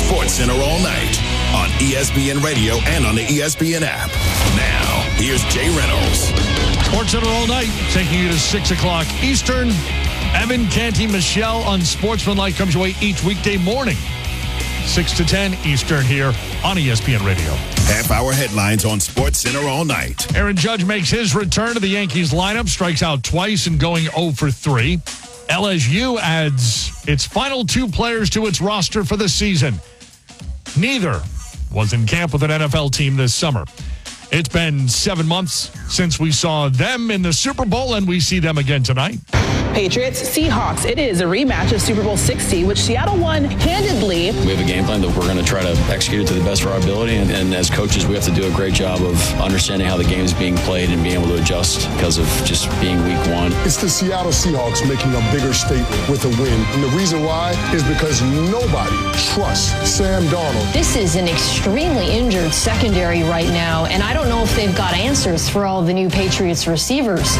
SportsCenter all night on ESPN Radio and on the ESPN app. Now, here's Jay Reynolds. SportsCenter all night, taking you to 6 o'clock Eastern. Evan Canty Michelle Unsportsmanlike comes your way each weekday morning, 6 to 10 Eastern here on ESPN Radio. Half-hour headlines on SportsCenter all night. Aaron Judge makes his return to the Yankees lineup, strikes out twice and going 0 for 3. LSU adds its final 2 players to its roster for the season. Neither was in camp with an NFL team this summer. It's been 7 months since we saw them in the Super Bowl, and we see them again tonight. Patriots, Seahawks. It is a rematch of Super Bowl 60, which Seattle won handedly. We have a game plan that we're going to try to execute it to the best of our ability. And as coaches, we have to do a great job of understanding how the game is being played and being able to adjust because of just being week one. It's the Seattle Seahawks making a bigger statement with a win. And the reason why is because nobody trusts Sam Darnold. This is an extremely injured secondary right now, and I don't know if they've got answers for all the new Patriots receivers.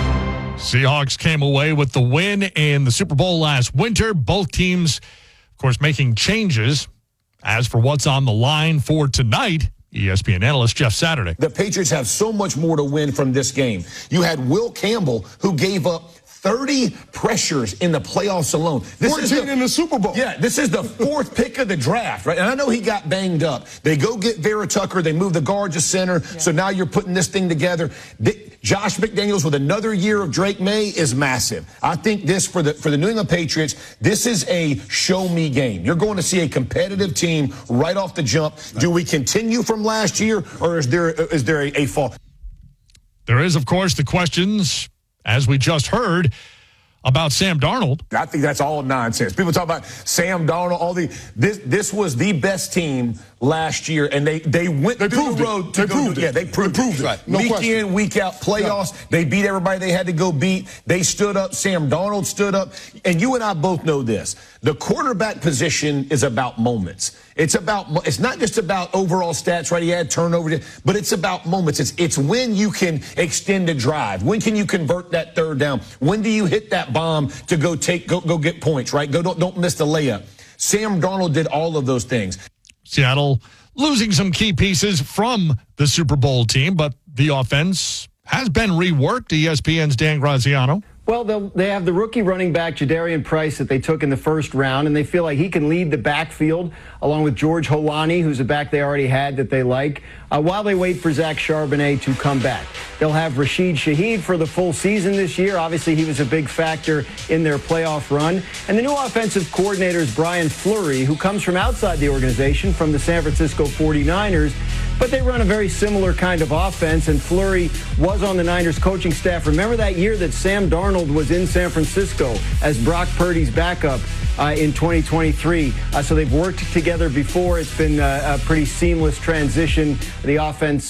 Seahawks came away with the win in the Super Bowl last winter. Both teams, of course, making changes. As for what's on the line for tonight, ESPN analyst Jeff Saturday. The Patriots have so much more to win from this game. You had Will Campbell, who gave up 30 pressures in the playoffs alone. 14 in the Super Bowl. Yeah, this is the 4th pick of the draft, right? And I know he got banged up. They go get Vera Tucker. They move the guard to center. Yeah. So now you're putting this thing together. Josh McDaniels with another year of Drake May is massive. I think this, for the New England Patriots, this is a show-me game. You're going to see a competitive team right off the jump. Do we continue from last year, or is there a fall? There is, of course, the questions, as we just heard, about Sam Darnold. I think that's all nonsense. People talk about Sam Darnold, this was the best team last year, and they went through the road to go do it. Yeah, they proved it. Right. No week question. in, week out playoffs. Yeah. They beat everybody they had to go beat. They stood up. Sam Darnold stood up. And you and I both know this. The quarterback position is about moments. It's not just about overall stats, right? He had turnovers, but it's about moments. It's when you can extend a drive. When can you convert that third down? When do you hit that bomb to go get points, right? Don't miss the layup. Sam Darnold did all of those things. Seattle losing some key pieces from the Super Bowl team, but the offense has been reworked. ESPN's Dan Graziano. Well, they have the rookie running back, Jadarian Price, that they took in the first round, and they feel like he can lead the backfield along with George Holani, who's a back they already had that they like, while they wait for Zach Charbonnet to come back. They'll have Rashid Shaheed for the full season this year. Obviously, he was a big factor in their playoff run. And the new offensive coordinator is Brian Fleury, who comes from outside the organization, from the San Francisco 49ers. But they run a very similar kind of offense, and Fleury was on the Niners coaching staff. Remember that year that Sam Darnold was in San Francisco as Brock Purdy's backup in 2023. So they've worked together before. It's been a pretty seamless transition. The offense,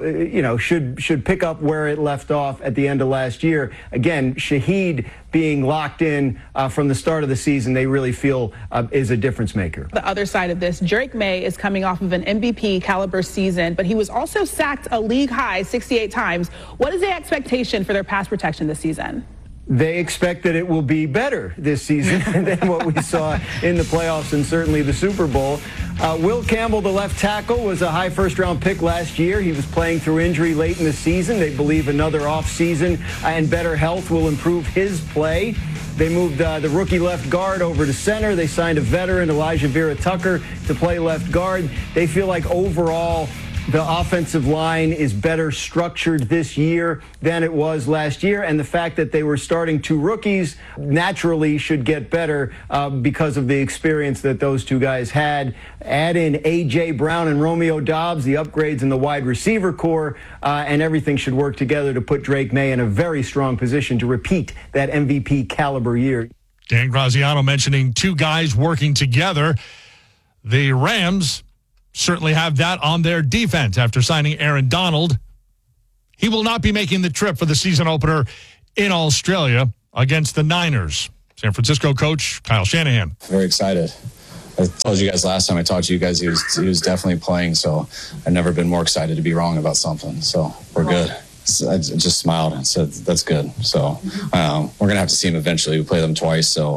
should pick up where it left off at the end of last year. Again, Shaheed being locked in from the start of the season, they really feel is a difference maker. The other side of this, Drake May is coming off of an MVP caliber season, but he was also sacked a league high 68 times. What is the expectation for their pass protection this season? They expect that it will be better this season than what we saw in the playoffs and certainly the Super Bowl. Will Campbell, the left tackle, was a high first-round pick last year. He was playing through injury late in the season. They believe another off-season and better health will improve his play. They moved the rookie left guard over to center. They signed a veteran, Elijah Vera Tucker, to play left guard. They feel like overall the offensive line is better structured this year than it was last year, and the fact that they were starting 2 rookies naturally should get better because of the experience that those 2 guys had. Add in A.J. Brown and Romeo Doubs, the upgrades in the wide receiver core, and everything should work together to put Drake May in a very strong position to repeat that MVP caliber year. Dan Graziano mentioning 2 guys working together. The Rams certainly have that on their defense after signing Aaron Donald. He will not be making the trip for the season opener in Australia against the Niners. San Francisco coach Kyle Shanahan. Very excited. I told you guys last time I talked to you guys, he was definitely playing, so I've never been more excited to be wrong about something. So we're good. I just smiled and said, that's good. So we're going to have to see him eventually. We play them twice, so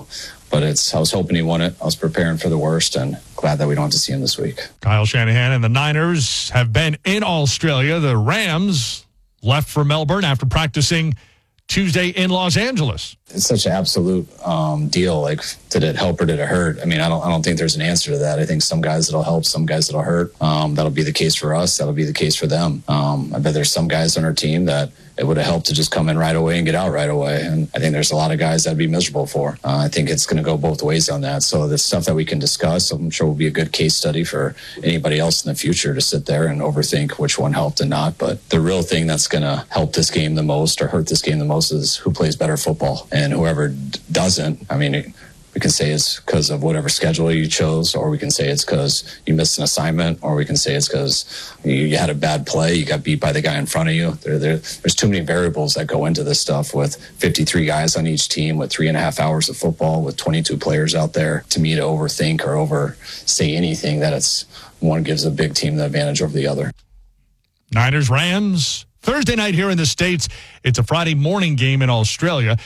But I was hoping he won it. I was preparing for the worst, and glad that we don't have to see him this week. Kyle Shanahan and the Niners have been in Australia. The Rams left for Melbourne after practicing Tuesday in Los Angeles. It's such an absolute deal. Like, did it help or did it hurt? I mean, I don't think there's an answer to that. I think some guys it'll help, some guys it'll hurt. That'll be the case for us. That'll be the case for them. I bet there's some guys on our team that it would have helped to just come in right away and get out right away. And I think there's a lot of guys that'd be miserable for. I think it's going to go both ways on that. So the stuff that we can discuss, I'm sure will be a good case study for anybody else in the future to sit there and overthink which one helped and not. But the real thing that's going to help this game the most or hurt this game the most is who plays better football. And whoever doesn't, I mean, we can say it's because of whatever schedule you chose, or we can say it's because you missed an assignment, or we can say it's because you had a bad play, you got beat by the guy in front of you. There's too many variables that go into this stuff with 53 guys on each team, with 3.5 hours of football, with 22 players out there. To me, to overthink or over say anything that it's one gives a big team the advantage over the other. Niners, Rams, Thursday night here in the States. It's a Friday morning game in Australia.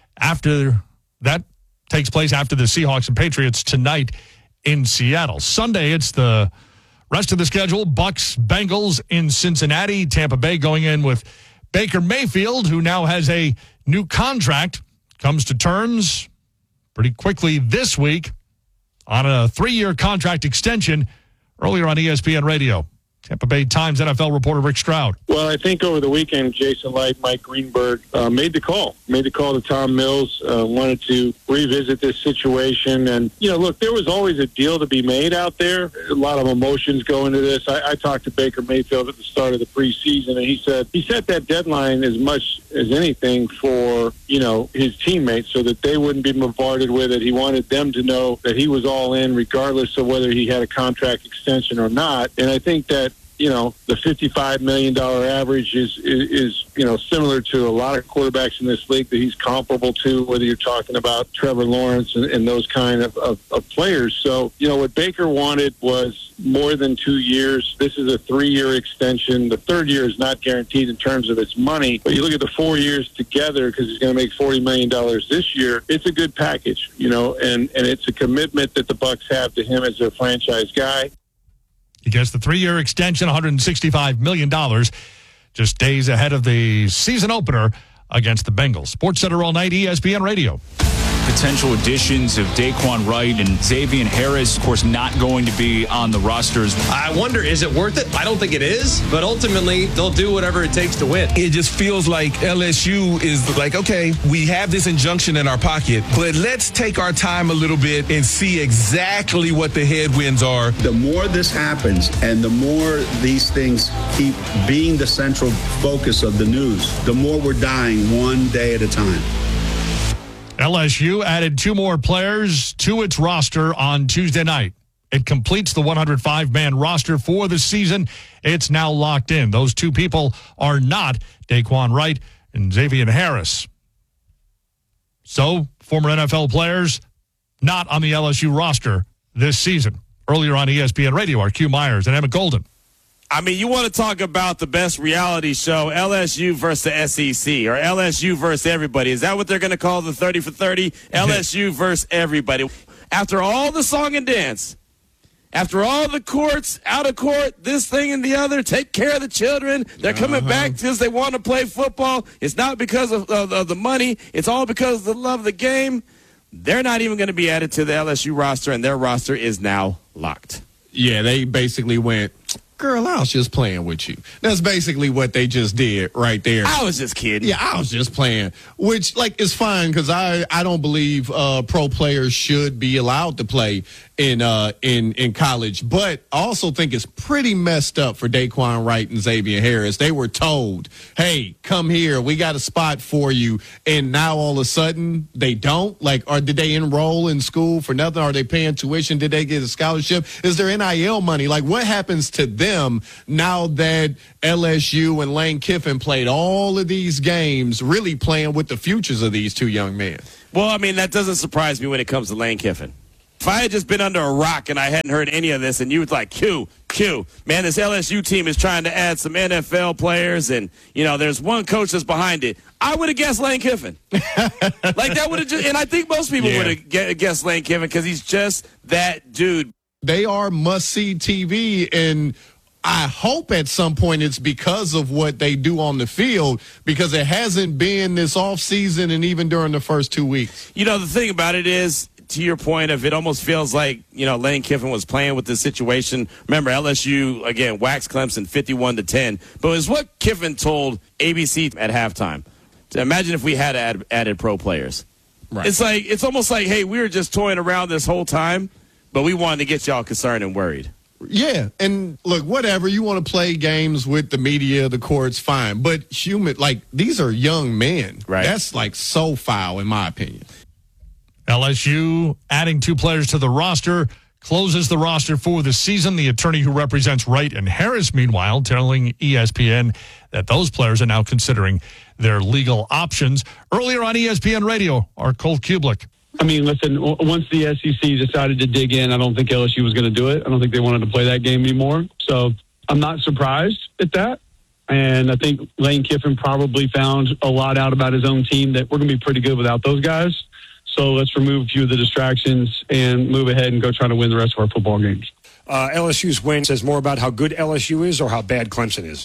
After that takes place after the Seahawks and Patriots tonight in Seattle. Sunday, it's the rest of the schedule. Bucks, Bengals in Cincinnati. Tampa Bay going in with Baker Mayfield, who now has a new contract, comes to terms pretty quickly this week on a 3-year contract extension earlier on ESPN Radio. Tampa Bay Times NFL reporter Rick Stroud. Well, I think over the weekend, Jason Light, Mike Greenberg made the call to Tom Mills, wanted to revisit this situation. And, look, there was always a deal to be made out there. A lot of emotions go into this. I talked to Baker Mayfield at the start of the preseason, and he set that deadline as much as anything for, his teammates so that they wouldn't be bombarded with it. He wanted them to know that he was all in regardless of whether he had a contract extension or not. And I think that, the $55 million average is similar to a lot of quarterbacks in this league that he's comparable to, whether you're talking about Trevor Lawrence and those kind of players. So, what Baker wanted was more than 2 years. This is a 3-year extension. The third year is not guaranteed in terms of its money. But you look at the 4 years together, because he's going to make $40 million this year, it's a good package, and it's a commitment that the Bucs have to him as their franchise guy. He gets the 3-year extension, $165 million, just days ahead of the season opener against the Bengals. Sports Center all night, ESPN Radio. Potential additions of Daquan Wright and Xavier Harris, of course, not going to be on the rosters. I wonder, is it worth it? I don't think it is, but ultimately, they'll do whatever it takes to win. It just feels like LSU is like, okay, we have this injunction in our pocket, but let's take our time a little bit and see exactly what the headwinds are. The more this happens and the more these things keep being the central focus of the news, the more we're dying one day at a time. LSU added 2 more players to its roster on Tuesday night. It completes the 105-man roster for the season. It's now locked in. Those 2 people are not Daquan Wright and Xavier Harris. So, former NFL players not on the LSU roster this season. Earlier on ESPN Radio are Q Myers and Emmett Golden. I mean, you want to talk about the best reality show, LSU versus the SEC, or LSU versus everybody. Is that what they're going to call the 30 for 30? LSU versus everybody. After all the song and dance, after all the courts, out of court, this thing and the other, take care of the children. They're coming back because they want to play football. It's not because of the money. It's all because of the love of the game. They're not even going to be added to the LSU roster, and their roster is now locked. Yeah, they basically went, girl, I was just playing with you. That's basically what they just did right there. I was just kidding. Yeah, I was just playing, which, is fine because I don't believe pro players should be allowed to play in college. But I also think it's pretty messed up for Daquan Wright and Xavier Harris. They were told, hey, come here. We got a spot for you. And now all of a sudden they don't? Or did they enroll in school for nothing? Are they paying tuition? Did they get a scholarship? Is there NIL money? What happens to them now that LSU and Lane Kiffin played all of these games, really playing with the futures of these 2 young men? Well, I mean, that doesn't surprise me when it comes to Lane Kiffin. If I had just been under a rock and I hadn't heard any of this and you was like, Q, Q, man, this LSU team is trying to add some NFL players, and, there's one coach that's behind it. I would have guessed Lane Kiffin. Like, that would have just – and I think most people would have guessed Lane Kiffin because he's just that dude. They are must-see TV, and I hope at some point it's because of what they do on the field, because it hasn't been this offseason and even during the first 2 weeks. The thing about it is, to your point of it almost feels like, Lane Kiffin was playing with the situation. Remember, LSU, again, waxed Clemson 51-10. But it was what Kiffin told ABC at halftime. Imagine if we had added pro players. Right. It's almost like, hey, we were just toying around this whole time, but we wanted to get y'all concerned and worried. Yeah, and look, whatever, you want to play games with the media, the courts, fine. But these are young men. Right. That's so foul, in my opinion. LSU adding 2 players to the roster, closes the roster for the season. The attorney who represents Wright and Harris, meanwhile, telling ESPN that those players are now considering their legal options. Earlier on ESPN Radio, our Colt Kublik. I mean, listen, once the SEC decided to dig in, I don't think LSU was going to do it. I don't think they wanted to play that game anymore. So I'm not surprised at that. And I think Lane Kiffin probably found a lot out about his own team that we're going to be pretty good without those guys. So let's remove a few of the distractions and move ahead and go try to win the rest of our football games. LSU's win says more about how good LSU is or how bad Clemson is?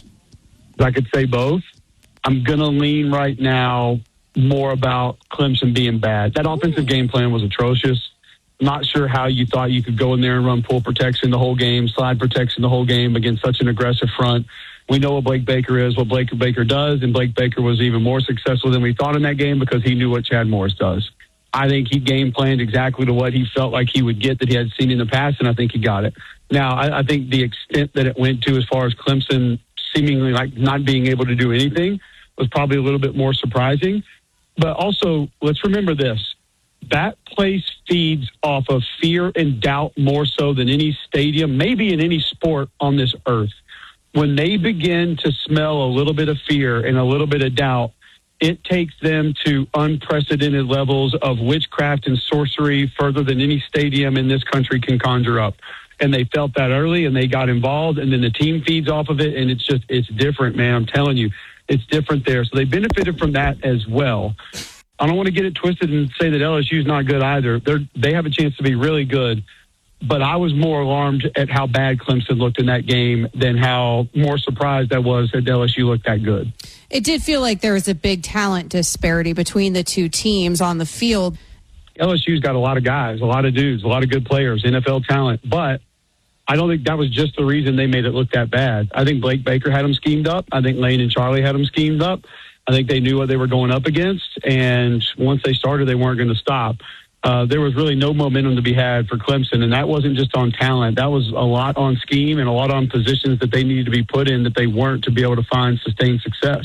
I could say both. I'm going to lean right now more about Clemson being bad. That offensive game plan was atrocious. Not sure how you thought you could go in there and run pull protection the whole game, slide protection the whole game against such an aggressive front. We know what Blake Baker is, what Blake Baker does, and Blake Baker was even more successful than we thought in that game because he knew what Chad Morris does. I think he game planned exactly to what he felt like he would get that he had seen in the past, and I think he got it. Now, I think the extent that it went to as far as Clemson seemingly not being able to do anything was probably a little bit more surprising. But also, let's remember this. That place feeds off of fear and doubt more so than any stadium, maybe in any sport on this earth. When they begin to smell a little bit of fear and a little bit of doubt, it takes them to unprecedented levels of witchcraft and sorcery further than any stadium in this country can conjure up. And they felt that early, and they got involved, and then the team feeds off of it, and it's different, man. I'm telling you, it's different there. So they benefited from that as well. I don't want to get it twisted and say that LSU is not good either. They have a chance to be really good, but I was more alarmed at how bad Clemson looked in that game than how more surprised I was that LSU looked that good. It did feel like there was a big talent disparity between the two teams on the field. LSU's got a lot of guys, a lot of dudes, a lot of good players, NFL talent, but I don't think that was just the reason they made it look that bad. I think Blake Baker had them schemed up. I think Lane and Charlie had them schemed up. I think they knew what they were going up against, and once they started, they weren't going to stop. There was really no momentum to be had for Clemson, and that wasn't just on talent. That was a lot on scheme and a lot on positions that they needed to be put in that they weren't to be able to find sustained success.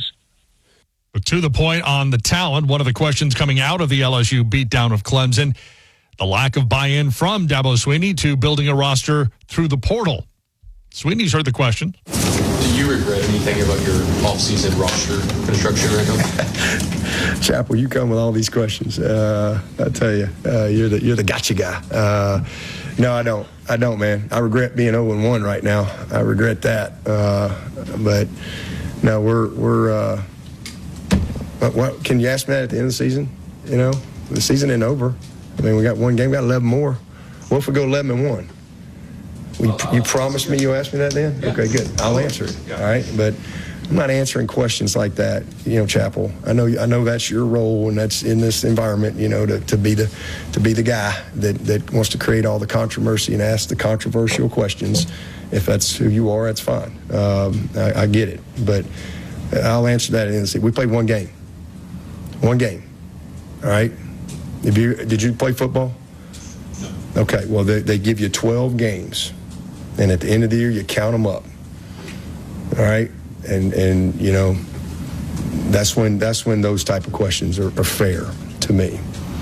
But to the point on the talent, one of the questions coming out of the LSU beatdown of Clemson, the lack of buy-in from Dabo Swinney to building a roster through the portal. Sweeney's heard the question. Do you regret anything about your offseason roster construction right now? Chappell, you come with all these questions. I tell you, you're the gotcha guy. No, I don't. I don't, man. I regret being 0-1 right now. I regret that. But no, we're. What, can you ask me that at the end of the season? You know, the season ain't over. I mean, we got one game, we got 11 more. What if we go 11-1? You promised me you'll ask me that then? Okay, good. I'll answer it. All right, but I'm not answering questions like that. You know, Chappell. I know that's your role, and that's in this environment. You know, to be the guy that wants to create all the controversy and ask the controversial questions. If that's who you are, that's fine. I get it, but I'll answer that at the end of the season. We played one game. One game. All right. Did you play football? No. Okay. Well, they give you 12 games. And at the end of the year, you count them up. All right? And you know, that's when those type of questions are fair to me.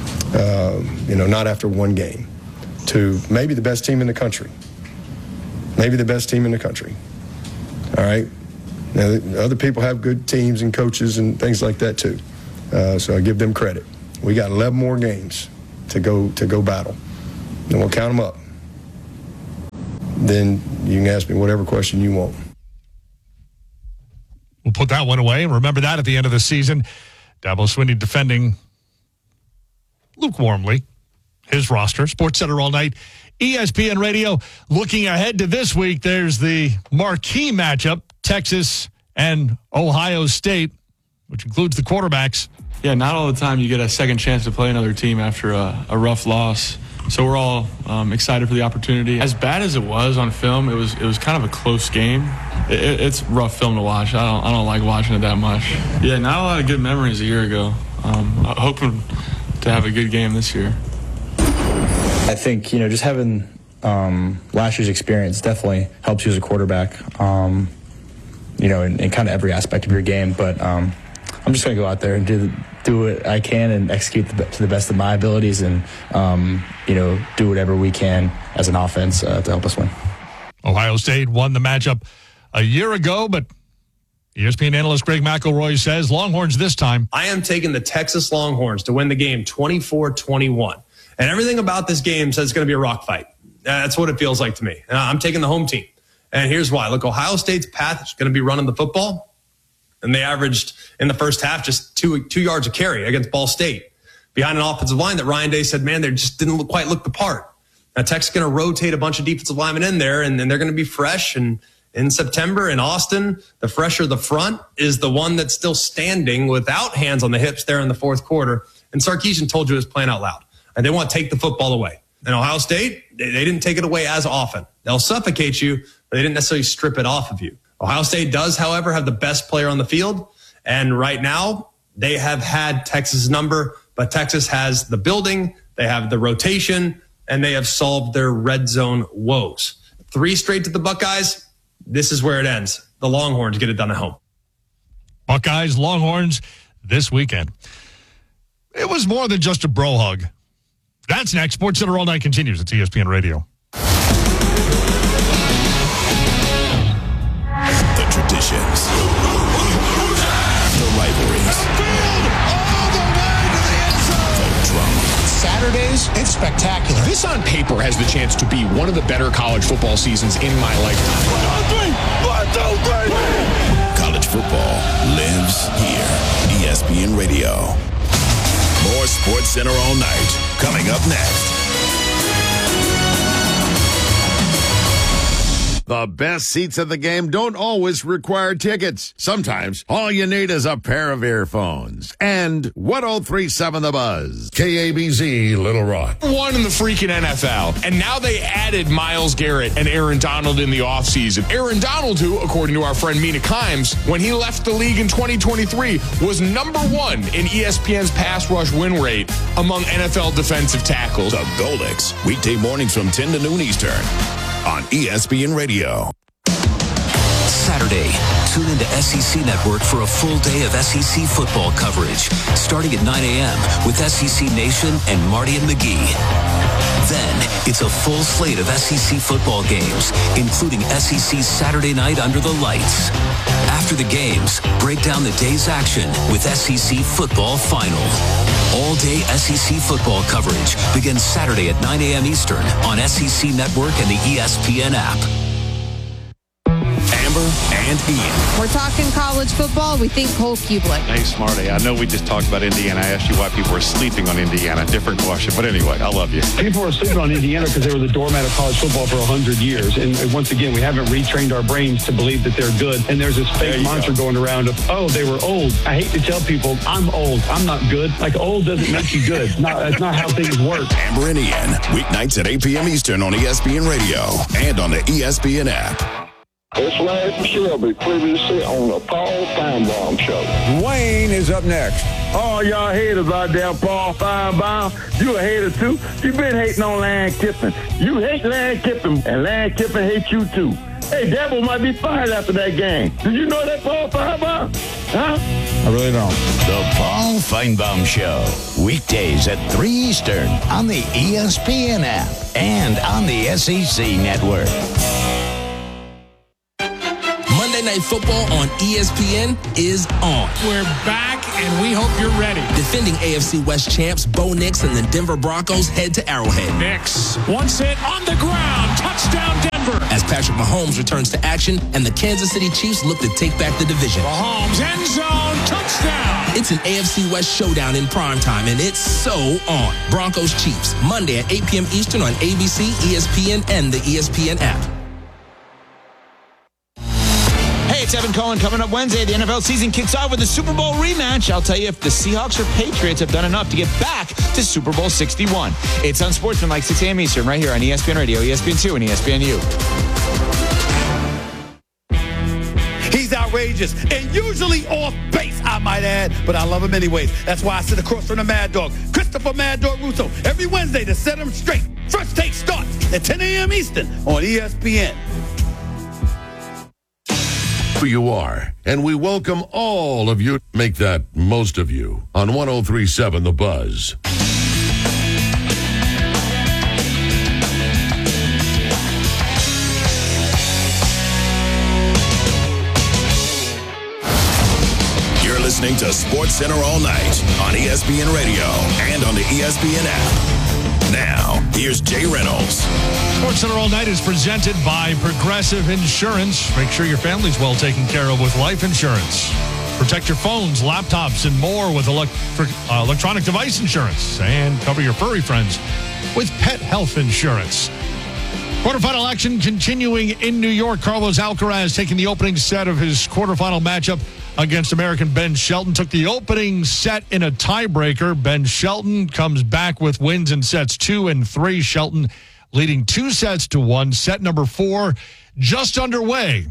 You know, not after one game. To maybe the best team in the country. Maybe the best team in the country. All right? Now, other people have good teams and coaches and things like that too. So I give them credit. We got 11 more games to go battle. And we'll count them up. then you can ask me whatever question you want. We'll put that one away and remember that at the end of the season. Dabo Swinney defending lukewarmly his roster. SportsCenter all night. ESPN Radio. Looking ahead to this week, there's the marquee matchup, Texas and Ohio State, which includes the quarterbacks. Yeah, not all the time you get a second chance to play another team after a rough loss. So we're all excited for the opportunity. As bad as it was on film, it was kind of a close game. It's rough film to watch. I don't like watching it that much. Yeah, not a lot of good memories a year ago. Hoping to have a good game this year. I think, just having last year's experience definitely helps you as a quarterback, in kind of every aspect of your game. But I'm just going to go out there and do what I can and execute to the best of my abilities and, do whatever we can as an offense to help us win. Ohio State won the matchup a year ago, but ESPN analyst Greg McElroy says Longhorns this time. I am taking the Texas Longhorns to win the game 24-21. And everything about this game says it's going to be a rock fight. That's what it feels like to me. I'm taking the home team. And here's why. Look, Ohio State's path is going to be running the football. And they averaged in the first half just two yards a carry against Ball State behind an offensive line that Ryan Day said, man, they just didn't quite look the part. Now, Texas is going to rotate a bunch of defensive linemen in there, and then they're going to be fresh. And in September in Austin, the fresher the front is the one that's still standing without hands on the hips there in the fourth quarter. And Sarkisian told you his plan out loud. And they want to take the football away. And Ohio State, they didn't take it away as often. They'll suffocate you, but they didn't necessarily strip it off of you. Ohio State does, however, have the best player on the field. And right now, they have had Texas' number, but Texas has the building, they have the rotation, and they have solved their red zone woes. 3 straight to the Buckeyes. This is where it ends. The Longhorns get it done at home. Buckeyes, Longhorns this weekend. It was more than just a bro hug. That's next. SportsCenter All Night continues. It's ESPN Radio. The traditions. The rivalries. The drama. Saturdays, it's spectacular. This on paper has the chance to be one of the better college football seasons in my lifetime. 1, 2, 3. College football lives here. ESPN Radio. More SportsCenter All Night coming up next. The best seats at the game don't always require tickets. Sometimes all you need is a pair of earphones. And 103.7 The Buzz. KABZ, Little Rock. One in the freaking NFL. And now they added Myles Garrett and Aaron Donald in the offseason. Aaron Donald, who, according to our friend Mina Kimes, when he left the league in 2023, was number 1 in ESPN's pass rush win rate among NFL defensive tackles. The Goldex, weekday mornings from 10 to noon Eastern on ESPN Radio. Saturday, tune into SEC Network for a full day of SEC football coverage, starting at 9 a.m. with SEC Nation and Marty and McGee. Then, it's a full slate of SEC football games, including SEC Saturday Night Under the Lights. After the games, break down the day's action with SEC Football Final. All-day SEC football coverage begins Saturday at 9 a.m. Eastern on SEC Network and the ESPN app. Amber and Ian. We're talking college football. We think Cole Kublik. Hey, Smarty, I know we just talked about Indiana. I asked you why people were sleeping on Indiana. Different question. But anyway, I love you. People are sleeping on Indiana because they were the doormat of college football for 100 years. And once again, we haven't retrained our brains to believe that they're good. And there's this fake mantra going around of, oh, they were old. I hate to tell people, I'm old. I'm not good. Like, old doesn't make you good. That's not how things work. Amber and Ian, weeknights at 8 p.m. Eastern on ESPN Radio and on the ESPN app. It's Larry Shelby, previously on the Paul Feinbaum Show. Wayne is up next. Oh, y'all haters out there, Paul Feinbaum. You a hater, too? You been hating on Lane Kiffin. You hate Lane Kiffin, and Lane Kiffin hates you, too. Hey, Dabo might be fired after that game. Did you know that, Paul Feinbaum? Huh? I really don't. The Paul Feinbaum Show. Weekdays at 3 Eastern on the ESPN app and on the SEC Network. Monday Night Football on ESPN is on. We're back, and we hope you're ready. Defending AFC West champs Bo Nix and the Denver Broncos head to Arrowhead. Nix, once hit on the ground, touchdown Denver. As Mahomes returns to action, and the Kansas City Chiefs look to take back the division. Mahomes, end zone, touchdown. It's an AFC West showdown in primetime, and it's so on. Broncos Chiefs, Monday at 8 p.m. Eastern on ABC, ESPN, and the ESPN app. Hey, it's Evan Cohen. Coming up Wednesday, the NFL season kicks off with a Super Bowl rematch. I'll tell you if the Seahawks or Patriots have done enough to get back to Super Bowl 61. It's Unsportsmanlike, 6 a.m. Eastern, right here on ESPN Radio, ESPN2, and ESPNU. He's outrageous and usually off base, I might add, but I love him anyways. That's why I sit across from the Mad Dog, Christopher Mad Dog Russo, every Wednesday to set him straight. First Take starts at 10 a.m. Eastern on ESPN. Who you are, and we welcome all of you. Make that most of you on 103.7 The Buzz. You're listening to Sports Center all night on ESPN Radio and on the ESPN app. Now, here's Jay Reynolds. Sports Center All Night is presented by Progressive Insurance. Make sure your family's well taken care of with life insurance. Protect your phones, laptops, and more with electronic device insurance. And cover your furry friends with pet health insurance. Quarterfinal action continuing in New York. Carlos Alcaraz taking the opening set of his quarterfinal matchup against American Ben Shelton. Took the opening set in a tiebreaker. Ben Shelton comes back with wins in sets 2 and 3. Shelton leading 2-1. Set number 4 just underway.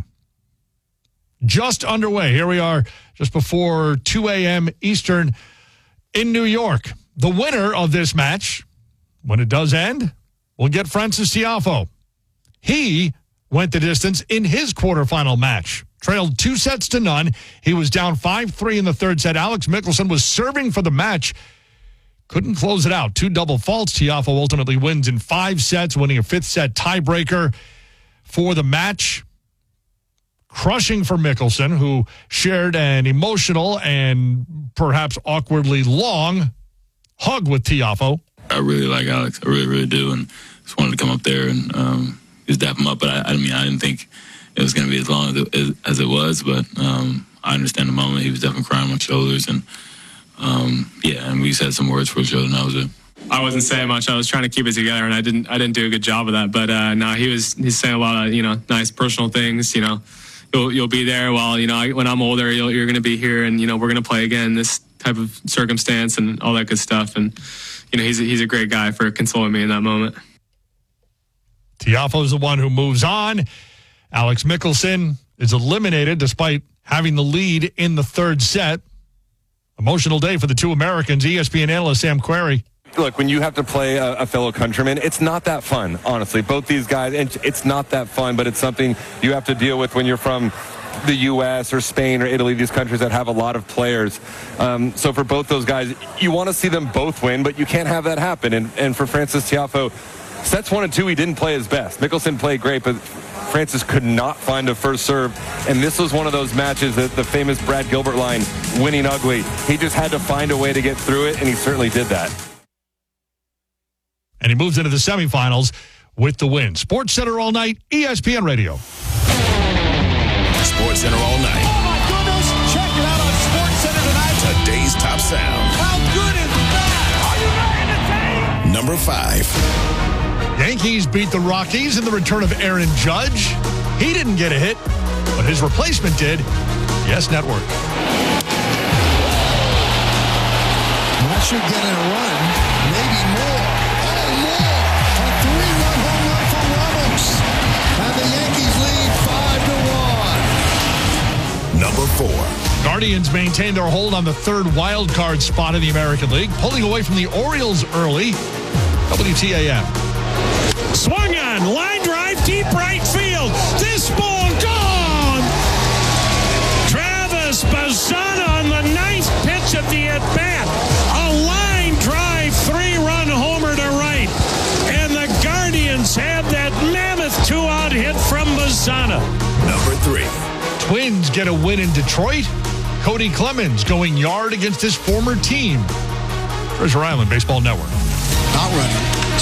Here we are just before 2 a.m. Eastern in New York. The winner of this match, when it does end, will get Frances Tiafoe. He went the distance in his quarterfinal match. Trailed 2-0. He was down 5-3 in the third set. Alex Mickelson was serving for the match. Couldn't close it out. 2 double faults. Tiafoe ultimately wins in 5 sets, winning a 5th set tiebreaker for the match. Crushing for Mickelson, who shared an emotional and perhaps awkwardly long hug with Tiafoe. I really like Alex. I really, really do. And just wanted to come up there and just dap him up. But I didn't think it was going to be as long as it was, but I understand the moment. He was definitely crying on my shoulders, and and we said some words for each other, and that was it. I wasn't saying much. I was trying to keep it together, and I didn't do a good job of that. But no, he's saying a lot of nice personal things. You'll be there while when I'm older, you're going to be here, and we're going to play again. This type of circumstance and all that good stuff, and he's a great guy for consoling me in that moment. Tiafoe's the one who moves on. Alex Mickelson is eliminated despite having the lead in the third set. Emotional day for the two Americans. ESPN analyst Sam Querrey. Look, when you have to play a fellow countryman, it's not that fun, honestly. Both these guys, it's not that fun, but it's something you have to deal with when you're from the U.S. or Spain or Italy, these countries that have a lot of players. So for both those guys, you want to see them both win, but you can't have that happen. And for Frances Tiafoe, sets 1 and 2, he didn't play his best. Mickelson played great, but Frances could not find a first serve. And this was one of those matches that the famous Brad Gilbert line, winning ugly. He just had to find a way to get through it, and he certainly did that. And he moves into the semifinals with the win. Sports Center all night, ESPN Radio. Sports Center all night. Oh, my goodness. Check it out on Sports Center tonight. Today's top sound. How good is that? Are you ready to take? Number 5. Yankees beat the Rockies in the return of Aaron Judge. He didn't get a hit, but his replacement did. Yes, Network. That should get a run, maybe more. Oh, more! A 3-run home run for Ramos. And the Yankees lead 5-1. Number 4. Guardians maintained their hold on the third wild card spot in the American League, pulling away from the Orioles early. WTAM. Swung on, line drive, deep right field. This ball gone. Travis Bazzana on the 9th pitch of the at-bat. A line drive, 3-run homer to right. And the Guardians have that mammoth 2-out hit from Bazzana. Number 3. Twins get a win in Detroit. Cody Clemens going yard against his former team. Treasure Island Baseball Network. Not running.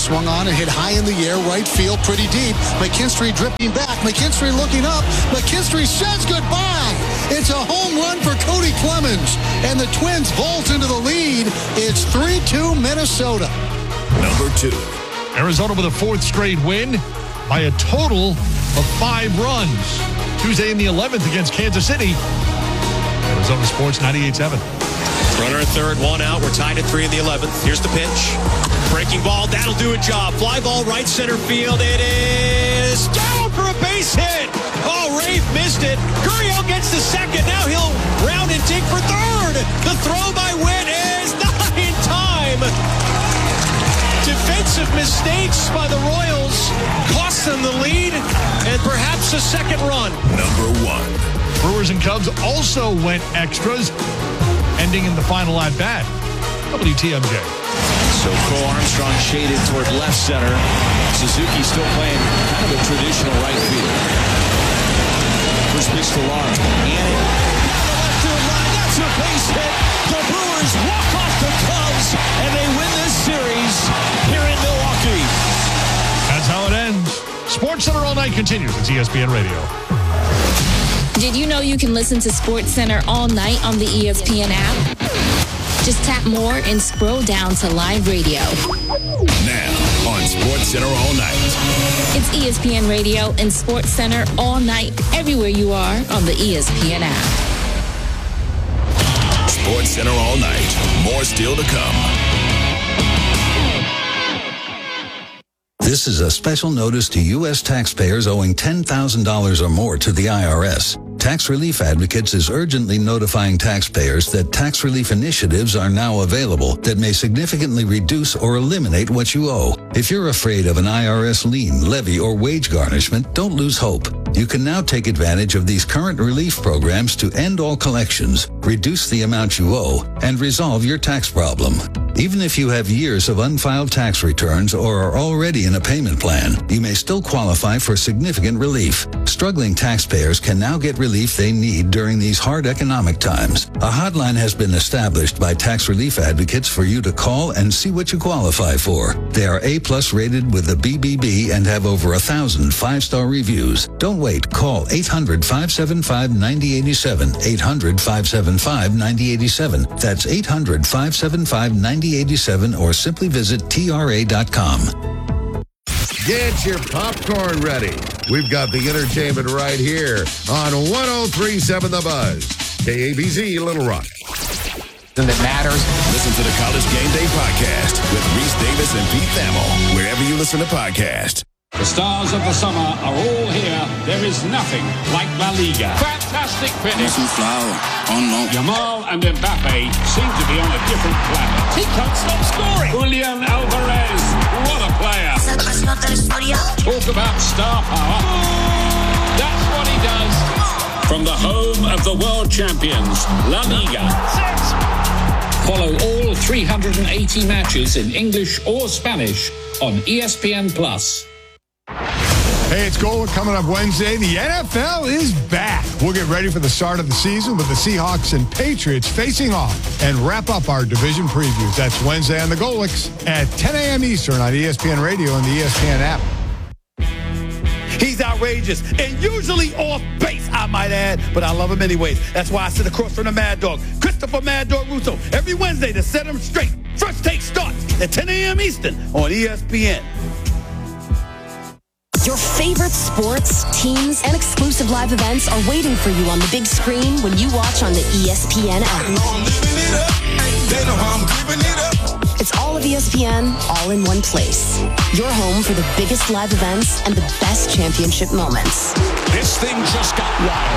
swung on and hit high in the air, right field, pretty deep. McKinstry drifting back. McKinstry looking up. McKinstry says goodbye. It's a home run for Cody Clemens. And the Twins vault into the lead. It's 3-2 Minnesota. Number 2. Arizona with a 4th straight win by a total of 5 runs. Tuesday in the 11th against Kansas City. Arizona Sports 98.7. Runner at third, 1 out. We're tied at 3 in the 11th. Here's the pitch. Breaking ball. That'll do a job. Fly ball right center field. It is down for a base hit. Oh, Rafe missed it. Gurriel gets the second. Now he'll round and dig for third. The throw by Witt is not in time. Defensive mistakes by the Royals cost them the lead and perhaps a second run. Number 1. Brewers and Cubs also went extras, ending in the final at-bat. WTMJ. So Cole Armstrong shaded toward left center. Suzuki still playing kind of a traditional right field. First pitch to Lara. And left field line. That's a base hit. The Brewers walk off the Cubs, and they win this series here in Milwaukee. That's how it ends. Sports Center All Night continues. It's ESPN Radio. Did you know you can listen to Sports Center all night on the ESPN app? Just tap more and scroll down to live radio. Now on Sports Center All Night. It's ESPN Radio and Sports Center all night, everywhere you are on the ESPN app. Sports Center All Night. More still to come. This is a special notice to U.S. taxpayers owing $10,000 or more to the IRS. Tax Relief Advocates is urgently notifying taxpayers that tax relief initiatives are now available that may significantly reduce or eliminate what you owe. If you're afraid of an IRS lien, levy, or wage garnishment, don't lose hope. You can now take advantage of these current relief programs to end all collections, reduce the amount you owe, and resolve your tax problem. Even if you have years of unfiled tax returns or are already in a payment plan, you may still qualify for significant relief. Struggling taxpayers can now get relief they need during these hard economic times. A hotline has been established by Tax Relief Advocates for you to call and see what you qualify for. They are A+ rated with the BBB and have over 1,000 5-star reviews. Don't wait. Call 800-575-9087. 800-575-9087. That's 800-575-9087 or simply visit TRA.com. Get your popcorn ready. We've got the entertainment right here on 103.7 The Buzz. KABZ Little Rock. That matters. Listen to the College Game Day podcast with Reese Davis and Pete Thamel, wherever you listen to podcasts. The stars of the summer are all here. There is nothing like La Liga. Fantastic finish. Yamal and Mbappe seem to be on a different planet. He can't stop scoring. Julian Alvarez, what a player. Talk about star power. That's what he does. From the home of the world champions, La Liga. Follow all 380 matches in English or Spanish on ESPN+. Hey, it's Gold coming up Wednesday. The NFL is back. We'll get ready for the start of the season with the Seahawks and Patriots facing off and wrap up our division previews. That's Wednesday on the Golics at 10 a.m. Eastern on ESPN Radio and the ESPN app. He's outrageous and usually off base, I might add, but I love him anyways. That's why I sit across from the Mad Dog, Christopher Mad Dog Russo, every Wednesday to set him straight. First Take starts at 10 a.m. Eastern on ESPN. Your favorite sports, teams, and exclusive live events are waiting for you on the big screen when you watch on the ESPN app. It's all of ESPN, all in one place. Your home for the biggest live events and the best championship moments. This thing just got wild.